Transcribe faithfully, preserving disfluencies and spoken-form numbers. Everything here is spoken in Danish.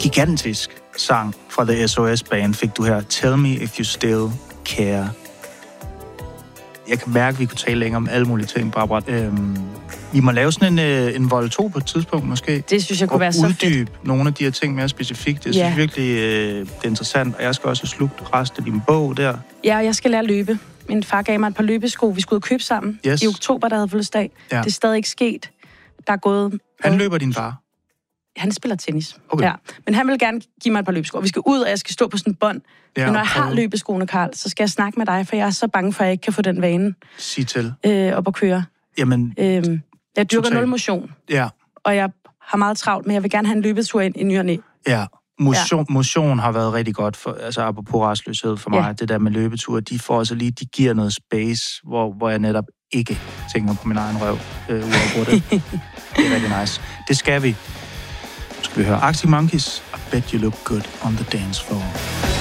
gigantisk sang fra The S O S Band fik du her. Tell me if you still care. Jeg kan mærke, at vi kunne tale længere om alle mulige ting, Barbara. Øhm, vi må lave sådan en, øh, en vold to på et tidspunkt, måske. Det synes jeg kunne være så fedt. Og uddybe nogle af de her ting mere specifikt. Jeg synes ja. virkelig, øh, det er interessant. Og jeg skal også have slugt resten af din bog der. Ja, og jeg skal lære at løbe. Min far gav mig et par løbesko, vi skulle købe sammen. Yes. I oktober, der havde fødselsdag. Ja. Det er stadig ikke sket. Der er gået... Han løber din far? Han spiller tennis. Okay. Ja. Men han vil gerne give mig et par løbesko. Vi skal ud, og jeg skal stå på sådan en bånd. Ja, men når jeg har løbeskoene, Karl, så skal jeg snakke med dig, for jeg er så bange for, at jeg ikke kan få den vane Sig til. Øh, op at køre. Jamen... Øhm, jeg dyrker nul motion. Ja. Og jeg har meget travlt, men jeg vil gerne have en løbetur ind i ny og næ. Ja. Motion, ja. Motion har været rigtig godt, for, altså apropos restløshed for mig. Ja. Det der med løbeture, de får altså lige, de giver noget space, hvor, hvor jeg netop ikke tænker på min egen røv øh, uafbrudt. Det er rigtig nice. Det skal vi. Nu skal vi høre Arctic Monkeys. I bet you look good on the dance floor.